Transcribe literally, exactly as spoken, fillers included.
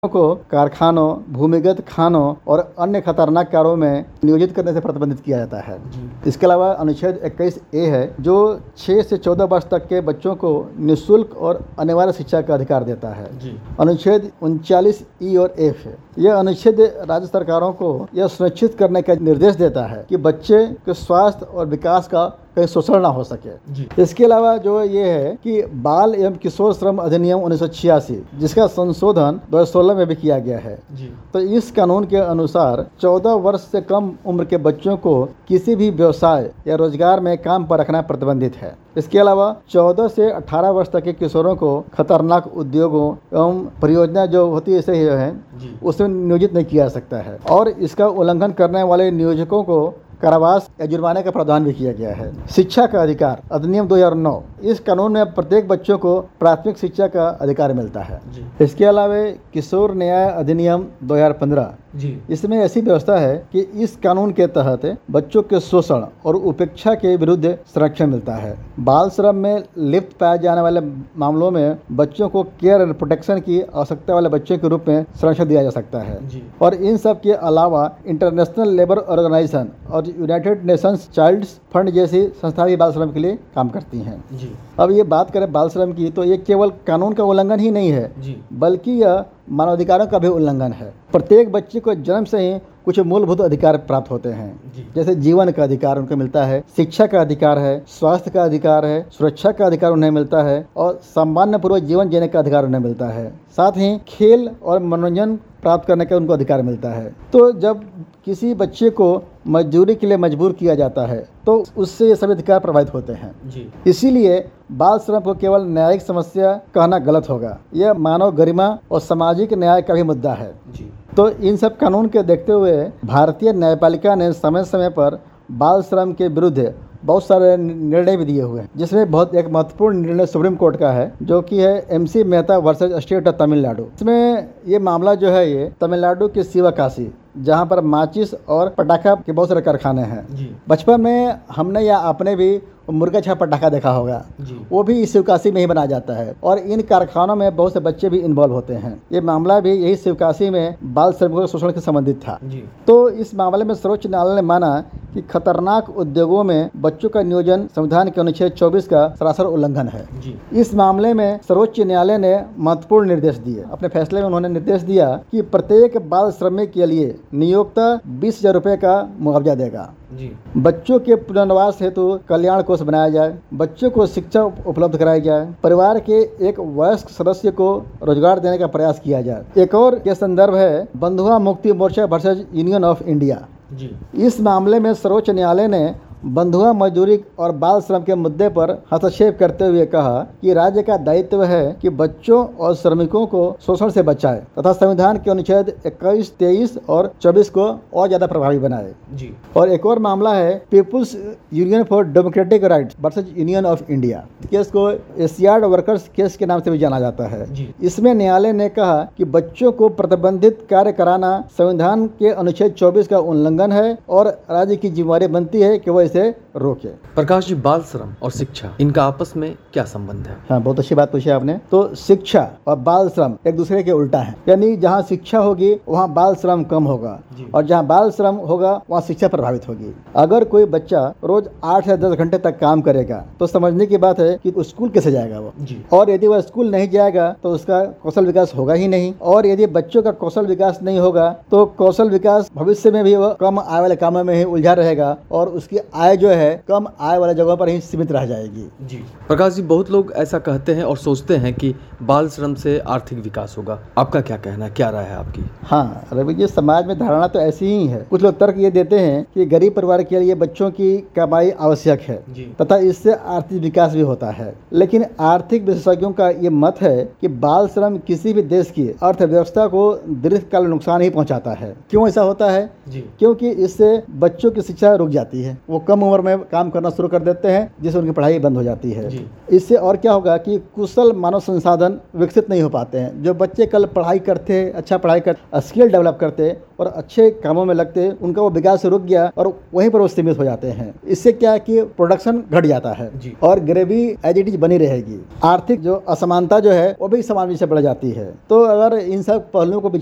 को कारखानों, भूमिगत खानों और अन्य खतरनाक कार्यों में नियोजित करने से प्रतिबंधित किया जाता है। इसके अलावा अनुच्छेद इक्कीस ए है जो छह से चौदह वर्ष तक के बच्चों को निःशुल्क और अनिवार्य शिक्षा का अधिकार देता है। अनुच्छेद उनचालीस ई और एफ है। यह अनुच्छेद राज्य सरकारों को यह सुनिश्चित करने का निर्देश देता है कि बच्चे के स्वास्थ्य और विकास का कहीं शोषण ना हो सके। इसके अलावा जो ये है कि बाल एवं किशोर श्रम अधिनियम उन्नीस सौ छियासी जिसका संशोधन दो हज़ार सोलह में भी किया गया है, तो इस कानून के अनुसार चौदह वर्ष से कम उम्र के बच्चों को किसी भी व्यवसाय या रोजगार में काम पर रखना प्रतिबंधित है। इसके अलावा चौदह से अठारह वर्ष तक के किशोरों को खतरनाक उद्योगों एवं परियोजना जो होती है ऐसे ही है उसमें नियोजित नहीं किया जा सकता है और इसका उल्लंघन करने वाले नियोजकों को कारावास या जुर्माने का प्रावधान भी किया गया है। शिक्षा का अधिकार अधिनियम दो हज़ार नौ, इस कानून में प्रत्येक बच्चों को प्राथमिक शिक्षा का अधिकार मिलता है। इसके अलावा किशोर न्याय अधिनियम दो हज़ार पंद्रह, इसमें ऐसी व्यवस्था है कि इस कानून के तहत बच्चों के शोषण और उपेक्षा के विरुद्ध संरक्षण मिलता है। बाल श्रम में लिप्त पाए जाने वाले मामलों में बच्चों को केयर एंड प्रोटेक्शन की आवश्यकता वाले बच्चों के रूप में संरक्षण दिया जा सकता है। और इन सब के अलावा इंटरनेशनल लेबर ऑर्गेनाइजेशन और यूनाइटेड नेशंस चाइल्ड फंड जैसी संस्थाएं भी बाल श्रम के लिए काम करती हैं। अब ये बात करें बाल श्रम की तो ये केवल कानून का उल्लंघन ही नहीं है बल्कि यह मानवाधिकारों का भी उल्लंघन है। प्रत्येक बच्चे को जन्म से ही कुछ मूलभूत अधिकार प्राप्त होते हैं, जैसे जीवन का अधिकार उनको मिलता है, शिक्षा का अधिकार है, स्वास्थ्य का अधिकार है, सुरक्षा का अधिकार उन्हें मिलता है और सम्मानपूर्वक जीवन जीने का अधिकार उन्हें मिलता है। साथ ही खेल और मनोरंजन प्राप्त करने का उनको अधिकार मिलता है। तो जब किसी बच्चे को मजदूरी के लिए मजबूर किया जाता है तो उससे ये सभी अधिकार प्रभावित होते हैं। इसीलिए बाल श्रम को केवल न्यायिक समस्या कहना गलत होगा, यह मानव गरिमा और सामाजिक न्याय का भी मुद्दा है। तो इन सब कानून के देखते हुए भारतीय न्यायपालिका ने समय समय पर बाल श्रम के विरुद्ध बहुत सारे निर्णय भी दिए हुए हैं, जिसमें बहुत एक महत्वपूर्ण निर्णय सुप्रीम कोर्ट का है जो कि है M C Mehta versus state of Tamil Nadu. इसमें ये मामला जो है ये तमिलनाडु के शिवकाशी जहाँ पर माचिस और पटाखा के बहुत सारे कारखाने हैं। बचपन में हमने या आपने भी मुर्गा छाप पटाखा देखा होगा, वो भी इस शिवकाशी में ही बनाया जाता है और इन कारखानों में बहुत से बच्चे भी इन्वॉल्व होते हैं। ये मामला भी यही शिवकाशी में बाल श्रमिकों के शोषण से संबंधित था। तो इस मामले में सर्वोच्च न्यायालय ने माना कि खतरनाक उद्योगों में बच्चों का नियोजन संविधान के अनुच्छेद चौबीस का सरासर उल्लंघन है। इस मामले में सर्वोच्च न्यायालय ने महत्वपूर्ण निर्देश दिए। अपने फैसले में उन्होंने निर्देश दिया कि प्रत्येक बाल श्रमिक के लिए नियोक्ता बीस हजार रुपये का मुआवजा देगा। बच्चों के पुनर्वास हेतु कल्याण कोष बनाया जाए, बच्चों को शिक्षा उपलब्ध कराई जाए, परिवार के एक वयस्क सदस्य को रोजगार देने का प्रयास किया जाए। एक और के संदर्भ है बंधुआ Mukti Morcha versus union of India. इस मामले में सर्वोच्च न्यायालय ने बंधुआ मजदूरी और बाल श्रम के मुद्दे पर हस्तक्षेप करते हुए कहा कि राज्य का दायित्व है कि बच्चों और श्रमिकों को शोषण से बचाए तथा संविधान के अनुच्छेद इक्कीस, तेईस और चौबीस को और ज्यादा प्रभावी बनाए। जी। और एक और मामला है people's union for democratic rights versus union of India. Case को एशियाड वर्कर्स केस के नाम से भी जाना जाता है। इसमें न्यायालय ने कहा कि बच्चों को प्रतिबंधित कार्य कराना संविधान के अनुच्छेद चौबीस का उल्लंघन है और राज्य की जिम्मेदारी बनती है कि वह से रोके। प्रकाश जी, बाल श्रम और शिक्षा इनका आपस में क्या संबंध है? हाँ, बहुत अच्छी बात पूछी आपने। तो शिक्षा और बाल श्रम एक दूसरे के उल्टा है, यानी जहाँ शिक्षा होगी वहाँ बाल श्रम कम होगा और जहाँ बाल श्रम होगा वहाँ शिक्षा प्रभावित होगी। अगर कोई बच्चा रोज आठ से दस घंटे तक काम करेगा तो समझने की बात है कि स्कूल कैसे जाएगा वो, और यदि वह स्कूल नहीं जाएगा तो उसका कौशल विकास होगा ही नहीं, और यदि बच्चों का कौशल विकास नहीं होगा तो कौशल विकास भविष्य में भी वह कम आय वाले कामों में ही उलझा रहेगा और उसकी आय जो है कम आय वाले जगहों पर ही सीमित रह जाएगी। जी प्रकाश जी, बहुत लोग ऐसा कहते हैं और सोचते हैं कि बाल श्रम से आर्थिक विकास होगा। आपका क्या कहना है, क्या राय है आपकी? हाँ रवि जी, समाज में धारणा तो ऐसी ही है। कुछ लोग तर्क ये देते हैं कि गरीब परिवार के लिए बच्चों की कमाई आवश्यक है तथा इससे आर्थिक विकास भी होता है, लेकिन आर्थिक विशेषज्ञों का ये मत है कि बाल श्रम किसी भी देश की अर्थव्यवस्था को दीर्घकाल नुकसान ही पहुँचाता है। क्यों ऐसा होता है? क्योंकि इससे बच्चों की शिक्षा रुक जाती है, वो कम उम्र में काम करना शुरू कर देते हैं, जिससे उनकी पढ़ाई बंद हो जाती है। जी। इससे और क्या होगा कि कुशल मानव संसाधन विकसित नहीं हो पाते हैं। जो बच्चे कल पढ़ाई करते, अच्छा पढ़ाई कर स्किल डेवलप करते और अच्छे कामों में लगते, उनका वो विकास रुक गया और वहीं पर वो सीमित हो जाते हैं। इससे क्या है कि प्रोडक्शन घट जाता है जी। और गरीबी एज इट इज बनी रहेगी। आर्थिक जो असमानता जो है वो भी समाज से बढ़ जाती है। तो अगर इन सब पहलुओं को